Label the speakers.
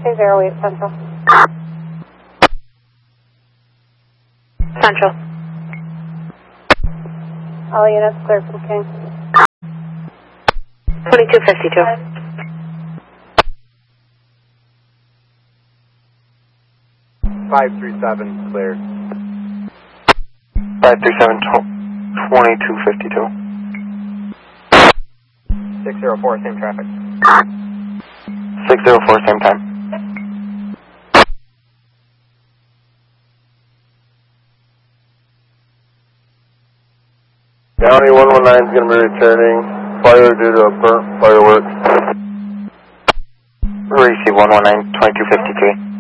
Speaker 1: 208 Central.
Speaker 2: Central.
Speaker 1: All units clear from King.
Speaker 2: 2252.
Speaker 3: 537 clear.
Speaker 4: 537, 2252.
Speaker 3: 604, same traffic.
Speaker 4: 604, same time. County 119 is going to be returning. Fire due to burnt fireworks. Receive 119, 2253.